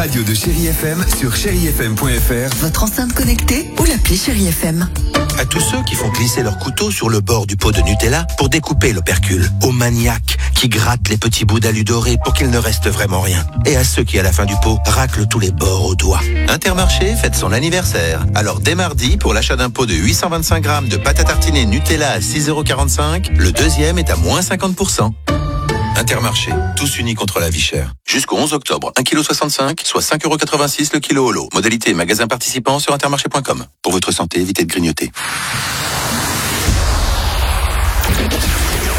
Radio de Chérie FM sur chérifm.fr. Votre enceinte connectée ou l'appli Chérie FM. À tous ceux qui font glisser leur couteau sur le bord du pot de Nutella pour découper l'opercule. Aux maniaques qui grattent les petits bouts d'alu doré pour qu'il ne reste vraiment rien. Et à ceux qui, à la fin du pot, raclent tous les bords au doigt. Intermarché fête son anniversaire. Alors dès mardi, pour l'achat d'un pot de 825 grammes de pâte à tartiner Nutella à 6,45 €, le deuxième est à moins 50%. Intermarché, tous unis contre la vie chère. Jusqu'au 11 octobre, 1,65 kg, soit 5,86 € le kilo au lot. Modalité et magasin participant sur intermarché.com. Pour votre santé, évitez de grignoter.